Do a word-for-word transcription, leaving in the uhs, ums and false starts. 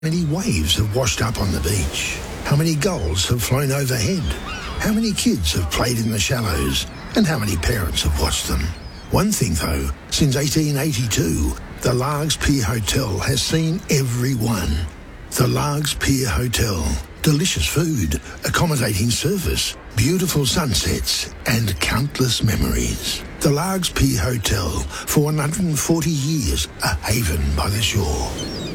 How many waves have washed up on the beach? How many gulls have flown overhead? How many kids have played in the shallows? And how many parents have watched them? One thing though, since eighteen eighty-two, the Largs Pier Hotel has seen every one. The Largs Pier Hotel. Delicious food, accommodating service, beautiful sunsets and countless memories. The Largs Pier Hotel, for one hundred forty years, a haven by the shore.